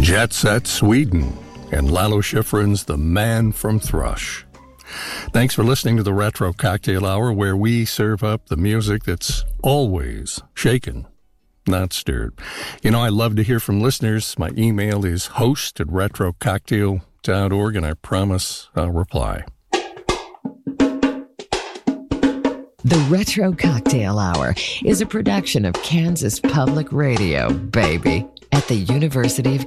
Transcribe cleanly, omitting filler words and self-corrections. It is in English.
Jet Set Sweden, and Lalo Schifrin's The Man from Thrush. Thanks for listening to the Retro Cocktail Hour, where we serve up the music that's always shaken, not stirred. You know, I love to hear from listeners. My email is host@retrococktail.org, and I promise I'll reply. The Retro Cocktail Hour is a production of Kansas Public Radio, baby, at the University of